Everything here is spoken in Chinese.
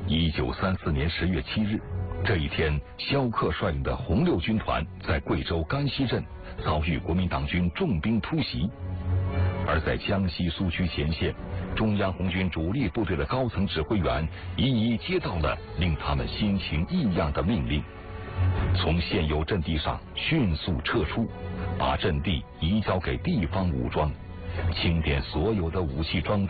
1934年10月7日，这一天，萧克率领的红六军团在贵州甘溪镇遭遇国民党军重兵突袭。而在江西苏区前线，中央红军主力部队的高层指挥员一一接到了令他们心情异样的命令：从现有阵地上迅速撤出，把阵地移交给地方武装，清点所有的武器装备。